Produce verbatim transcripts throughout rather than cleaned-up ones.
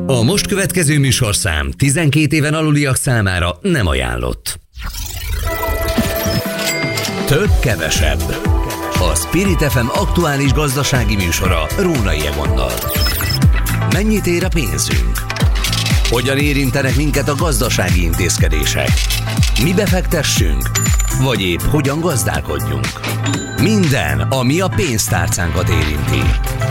A most következő műsorszám tizenkét éven aluliak számára nem ajánlott. Több kevesebb. A Spirit ef em aktuális gazdasági műsora Rónai Egonnal. Mennyit ér a pénzünk? Hogyan érintenek minket a gazdasági intézkedések? Mi befektessünk? Vagy épp hogyan gazdálkodjunk? Minden, ami a pénztárcánkat érinti.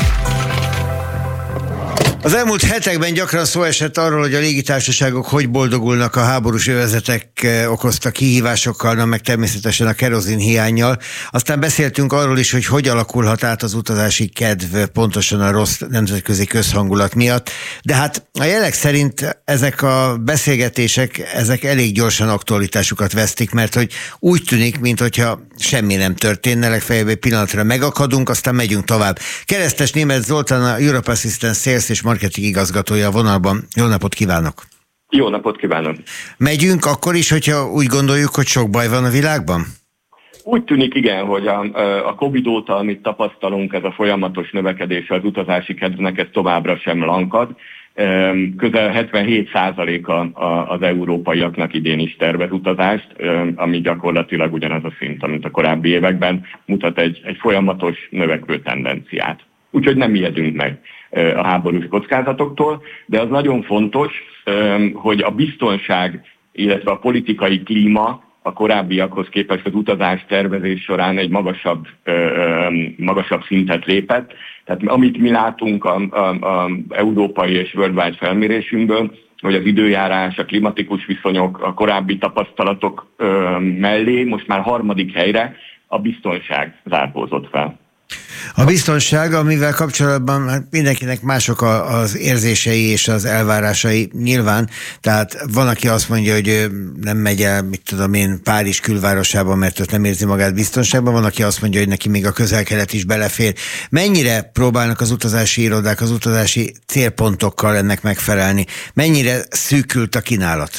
Az elmúlt hetekben gyakran szó esett arról, hogy a légitársaságok hogy boldogulnak a háborús övezetek okozta kihívásokkal, na meg természetesen a kerozin hiánnyal. Aztán beszéltünk arról is, hogy hogy alakulhat át az utazási kedv pontosan a rossz nemzetközi közhangulat miatt. De hát a jelek szerint ezek a beszélgetések, ezek elég gyorsan aktualitásukat vesztik, mert hogy úgy tűnik, mintha semmi nem történne, legfeljebb egy pillanatra megakadunk, aztán megyünk tovább. Keresztes Németh Zoltán, a Europe Assistance Sales és marketing igazgatója a vonalban. Jó napot kívánok! Jó napot kívánok! Megyünk akkor is, hogyha úgy gondoljuk, hogy sok baj van a világban? Úgy tűnik, igen, hogy a, a Covid óta, amit tapasztalunk, ez a folyamatos növekedése az utazási kedvnek, ez továbbra sem lankad. Közel hetvenhét százaléka az európaiaknak idén is tervez utazást, ami gyakorlatilag ugyanaz a szint, mint a korábbi években, mutat egy, egy folyamatos növekvő tendenciát. Úgyhogy nem ijedünk meg a háborús kockázatoktól, de az nagyon fontos, hogy a biztonság, illetve a politikai klíma a korábbiakhoz képest az utazás tervezés során egy magasabb, magasabb szintet lépett. Tehát amit mi látunk az európai és worldwide felmérésünkből, hogy az időjárás, a klimatikus viszonyok, a korábbi tapasztalatok mellé most már harmadik helyre a biztonság zárkózott fel. A biztonság, amivel kapcsolatban hát mindenkinek mások az érzései és az elvárásai nyilván, tehát van, aki azt mondja, hogy nem megy el, mit tudom én, Párizs külvárosában, mert ott nem érzi magát biztonságban, van, aki azt mondja, hogy neki még a Közel-Kelet is belefér. Mennyire próbálnak az utazási irodák, az utazási célpontokkal ennek megfelelni? Mennyire szűkült a kínálat?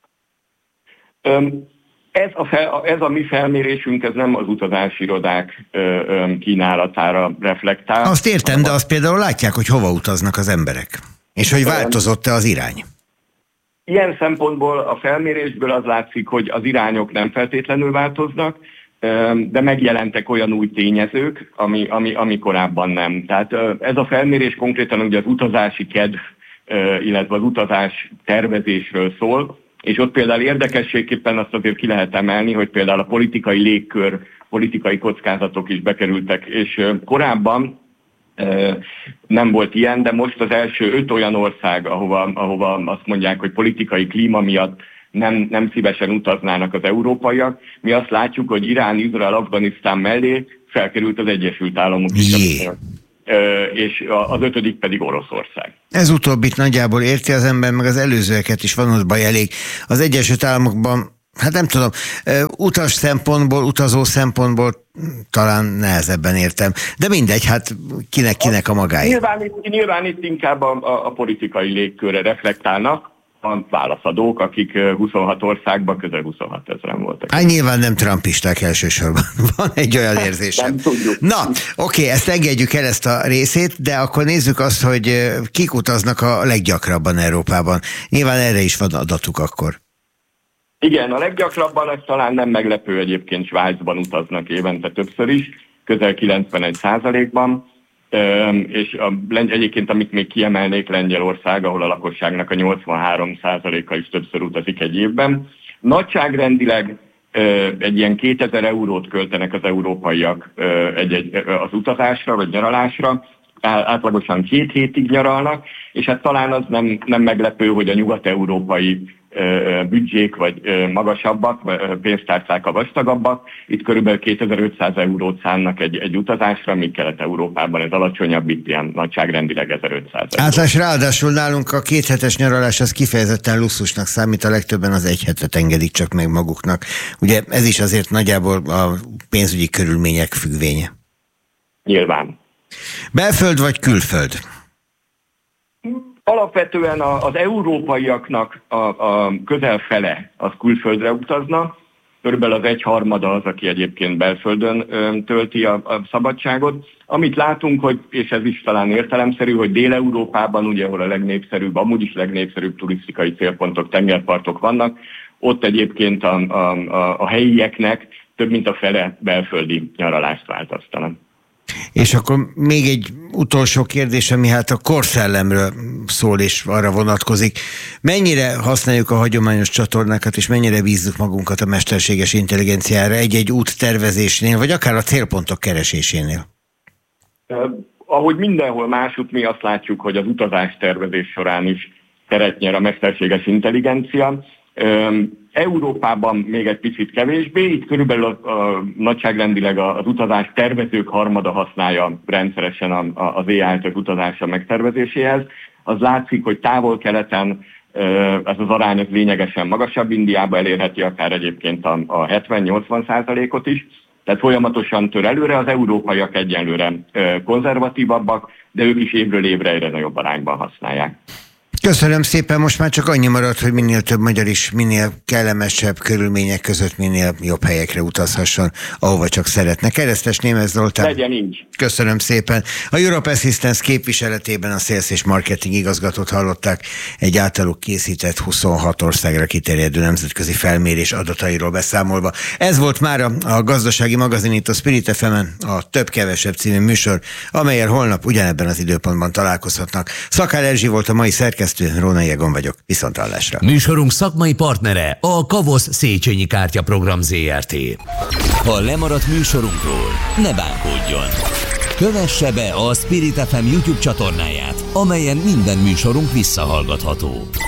Um. Ez a, fel, ez a mi felmérésünk, ez nem az utazási irodák ö, ö, kínálatára reflektál. Azt értem, de azt például látják, hogy hova utaznak az emberek, és hogy változott-e az irány? Ilyen szempontból a felmérésből az látszik, hogy az irányok nem feltétlenül változnak, de megjelentek olyan új tényezők, ami, ami, ami korábban nem. Tehát ez a felmérés konkrétan ugye az utazási kedv, illetve az utazás tervezésről szól, és ott például érdekességképpen azt azért ki lehet emelni, hogy például a politikai légkör, politikai kockázatok is bekerültek, és korábban nem volt ilyen, de most az első öt olyan ország, ahova, ahova azt mondják, hogy politikai klíma miatt nem, nem szívesen utaznának az európaiak. Mi azt látjuk, hogy Irán, Izrael, Afganisztán mellé felkerült az Egyesült Államok is. És az ötödik pedig Oroszország. Ez utóbbit nagyjából érti az ember, meg az előzőeket is van ott baj elég. Az Egyesült Államokban, hát nem tudom, utas szempontból, utazó szempontból talán nehezebben értem. De mindegy, hát kinek-kinek a magáé. Nyilván itt, nyilván itt inkább a, a, a politikai légkörre reflektálnak a válaszadók, akik huszonhat országban közel huszonhat ezeren voltak. Hát nyilván nem trumpisták elsősorban. Van egy olyan érzésem. Nem tudjuk. Na, oké, ezt engedjük el, ezt a részét, de akkor nézzük azt, hogy kik utaznak a leggyakrabban Európában. Nyilván erre is van adatuk akkor. Igen, a leggyakrabban, ez talán nem meglepő, egyébként Svájcban utaznak évente többször is, közel kilencvenegy százalékban. És a, egyébként, amit még kiemelnék, Lengyelország, ahol a lakosságnak a nyolcvanhárom százaléka is többször utazik egy évben. Nagyságrendileg egy ilyen kétezer eurót költenek az európaiak egy, egy, az utazásra vagy nyaralásra, átlagosan két hétig nyaralnak, és hát talán az nem, nem meglepő, hogy a nyugat-európai büdzsék vagy magasabbak, pénztárcák a vastagabbak. Itt körülbelül kétezer-ötszáz eurót szánnak egy, egy utazásra, míg Kelet-Európában ez alacsonyabb, itt ilyen nagyságrendileg ezerötszáz euró. Átlás, ráadásul nálunk a kéthetes nyaralás az kifejezetten luxusnak számít, a legtöbben az egy hetet engedik csak meg maguknak. Ugye ez is azért nagyjából a pénzügyi körülmények függvénye. Nyilván. Belföld vagy külföld? Alapvetően az európaiaknak a, a közel fele az külföldre utazna, körülbelül az egyharmada az, aki egyébként belföldön tölti a, a szabadságot. Amit látunk, hogy, és ez is talán értelemszerű, hogy Dél-Európában, ugye, ahol a legnépszerűbb, amúgy is legnépszerűbb turisztikai célpontok, tengerpartok vannak, ott egyébként a, a, a, a helyieknek több mint a fele belföldi nyaralást választanak. És akkor még egy utolsó kérdés, ami hát a korszellemről szól és arra vonatkozik. Mennyire használjuk a hagyományos csatornákat, és mennyire bízzuk magunkat a mesterséges intelligenciára egy-egy út tervezésnél, vagy akár a célpontok keresésénél? Uh, ahogy mindenhol másút, mi azt látjuk, hogy az utazás tervezés során is teret nyer a mesterséges intelligencia. Um, Európában még egy picit kevésbé, itt körülbelül a, a, nagyságrendileg az utazás tervezők harmada használja rendszeresen a, a, az á í-t az utazása megtervezéséhez. Az látszik, hogy távol-keleten ez az arány az lényegesen magasabb, Indiában elérheti akár egyébként a, a hetven-nyolcvan százalékot is, tehát folyamatosan tör előre, az európaiak egyenlőre konzervatívabbak, de ők is évről évre egyre nagyobb arányban használják. Köszönöm szépen, most már csak annyi maradt, hogy minél több magyar is minél kellemesebb körülmények között minél jobb helyekre utazhasson, ahova csak szeretne. Keresztes Németh Zoltán. Legyen így. Köszönöm szépen. A Europe Assistance képviseletében a Sales és Marketing igazgatót hallották, egy általuk készített huszonhat országra kiterjedő nemzetközi felmérés adatairól beszámolva. Ez volt már a, a gazdasági magazin itt a Spirit ef emen, a Több-Kevesebb című műsor, amellyel holnap ugyanebben az időpontban találkozhatnak. Szakál Erzsi volt a mai szerkesztő, Rónai Egon vagyok. Viszonthallásra. Műsorunk szakmai partnere a Kavosz Széchenyi Kártyaprogram zé er té. Ha lemaradt műsorunkról, ne bánkodjon! Kövesse be a Spirit ef em YouTube csatornáját, amelyen minden műsorunk visszahallgatható.